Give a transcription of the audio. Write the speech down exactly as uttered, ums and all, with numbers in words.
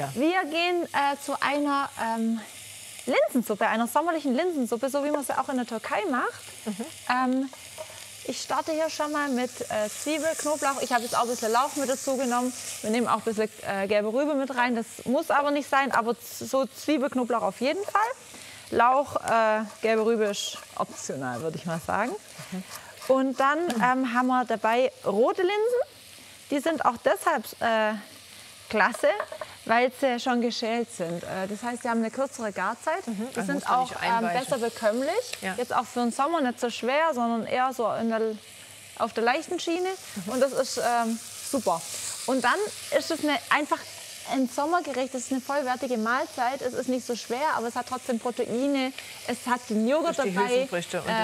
Wir gehen äh, zu einer ähm, Linsensuppe, einer sommerlichen Linsensuppe, so wie man sie auch in der Türkei macht. Mhm. Ähm, ich starte hier schon mal mit äh, Zwiebel, Knoblauch. Ich habe jetzt auch ein bisschen Lauch mit dazu genommen. Wir nehmen auch ein bisschen äh, gelbe Rübe mit rein. Das muss aber nicht sein, aber so Zwiebel, Knoblauch auf jeden Fall. Lauch, äh, gelbe Rübe ist optional, würde ich mal sagen. Mhm. Und dann ähm, haben wir dabei rote Linsen. Die sind auch deshalb äh, klasse, weil sie schon geschält sind. Äh, das heißt, sie haben eine kürzere Garzeit. Mhm. Die sind auch ähm, besser bekömmlich. Ja. Jetzt auch für den Sommer nicht so schwer, sondern eher so in der, auf der leichten Schiene. Mhm. Und das ist ähm, super. Und dann ist es eine, einfach ein Sommergericht. Es ist eine vollwertige Mahlzeit. Es ist nicht so schwer, aber es hat trotzdem Proteine. Es hat den Joghurt die dabei. Hülsenfrüchte und